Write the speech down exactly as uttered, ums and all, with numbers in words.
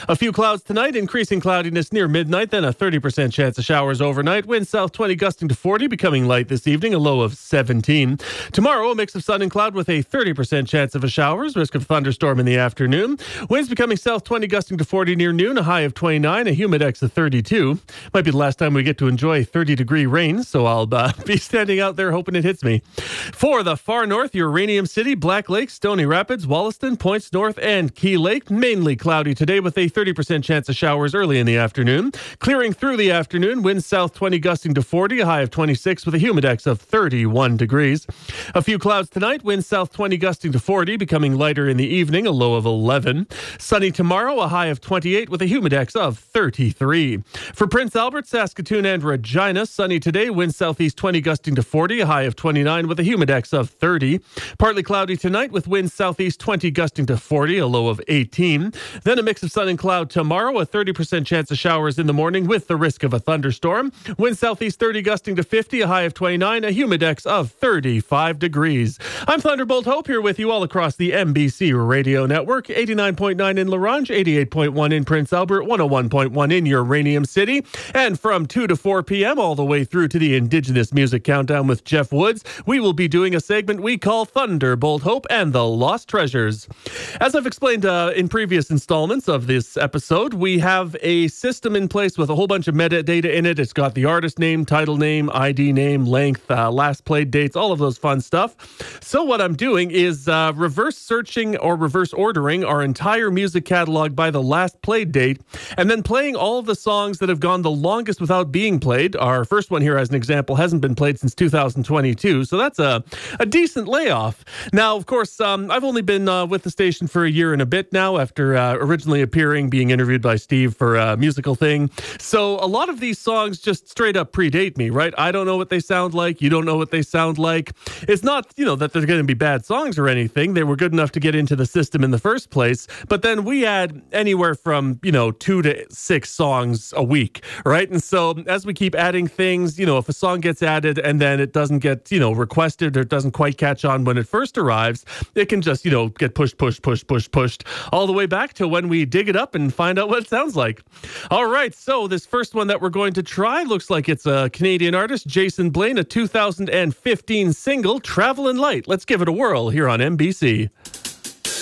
A few clouds tonight, increasing cloudiness near midnight, then a thirty percent chance of showers overnight. Winds south twenty gusting to forty, becoming light this evening, a low of seventeen. Tomorrow, a mix of sun and cloud with a thirty percent chance of a showers, risk of thunderstorm in the afternoon. Winds becoming south twenty gusting to forty near noon, a high of twenty-nine, a humidex of thirty-two. Might be the last time we get to enjoy thirty degree rain, so I'll uh, be standing out there hoping it hits me. For the far north, Uranium City, Black Lake, Stony Rapids, Wollaston, Points North, and Key Lake. Mainly cloudy today with a thirty percent chance of showers early in the afternoon. Clearing through the afternoon, winds south twenty gusting to forty, a high of twenty-six with a humidex of thirty-one degrees. A few clouds tonight, winds south twenty gusting to forty, becoming lighter in the evening, a low of eleven. Sunny tomorrow, a high of twenty-eight with a humidex of thirty-three. For Prince Albert, Saskatoon, and Regina, sunny today, winds southeast twenty gusting to forty, a high of twenty-nine with a humidex of thirty. Partly cloudy tonight with winds southeast twenty gusting to forty, a low of eighteen. Then a mix of sun and cloud tomorrow, a thirty percent chance of showers in the morning with the risk of a thunderstorm. Winds southeast thirty gusting to fifty, a high of twenty-nine, a humidex of thirty-five degrees. I'm Thunderbolt Hope here with you all across the M B C radio network, eighty-nine point nine in La Ronge, eighty-eight point one in Prince Albert, one oh one point one in Uranium City. And from two to four p.m. all the way through to the Indigenous Music Countdown with Jeff Woods, we will be doing a segment we call Thunderbolt Hope and the Lost Treasures. As I've explained uh, in previous installments of this episode, we have a system in place with a whole bunch of metadata in it. It's got the artist name, title name, I D name, length, uh, last played dates, all of those fun stuff. So what I'm doing is uh, reverse searching or reverse ordering our entire music catalog by the last played date, and then playing all of the songs that have gone the longest without being played. Our first one here, as an example, hasn't been played since two thousand twenty-two, so that's a, a decent layoff. Now, of course, um, I've only been uh, with the station for a year and a bit now, after uh, originally appearing, being interviewed by Steve for a musical thing. So a lot of these songs just straight up predate me, right? I don't know what they sound like. You don't know what they sound like. It's not, you know, that they're going to be bad songs or anything. They were good enough to get into the system in the first place. But then we add anywhere from, you know, two to six songs a week, right? And so as we keep adding things, you know, if a song gets added and then it doesn't get, you know, requested or it doesn't quite catch on when it first arrives, it can just, you know, get pushed, pushed, pushed, pushed, pushed all the way back to when we dig it up and find out what it sounds like. All right, so this first one that we're going to try looks like it's a Canadian artist, Jason Blaine, a two thousand fifteen single, Travelin' Light. Let's give it a whirl here on M B C.